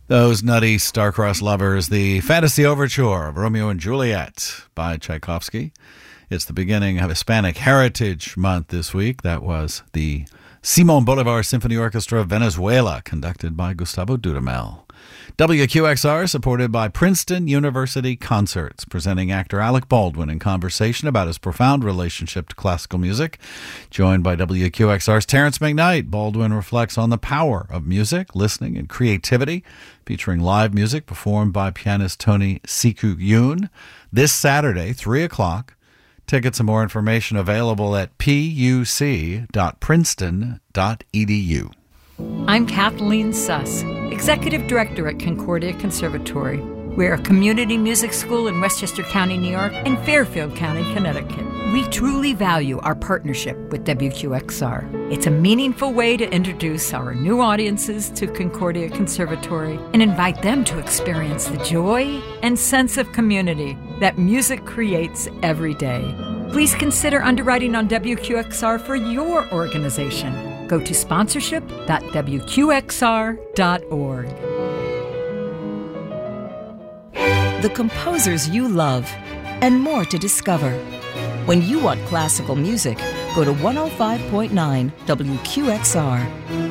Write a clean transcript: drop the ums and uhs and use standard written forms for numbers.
Those nutty star-crossed lovers, the fantasy overture of Romeo and Juliet by Tchaikovsky. It's the beginning of Hispanic Heritage Month this week. That was the Simon Bolivar Symphony Orchestra of Venezuela, conducted by Gustavo Dudamel. WQXR, supported by Princeton University Concerts, presenting actor Alec Baldwin in conversation about his profound relationship to classical music. Joined by WQXR's Terrence McKnight, Baldwin reflects on the power of music, listening, and creativity, featuring live music performed by pianist Tony Siku Yoon. This Saturday, 3 o'clock. Tickets and more information available at puc.princeton.edu. I'm Kathleen Suss, Executive Director at Concordia Conservatory. We're a community music school in Westchester County, New York, and Fairfield County, Connecticut. We truly value our partnership with WQXR. It's a meaningful way to introduce our new audiences to Concordia Conservatory and invite them to experience the joy and sense of community that music creates every day. Please consider underwriting on WQXR for your organization. Go to sponsorship.wqxr.org. The composers you love, and more to discover. When you want classical music, go to 105.9 WQXR.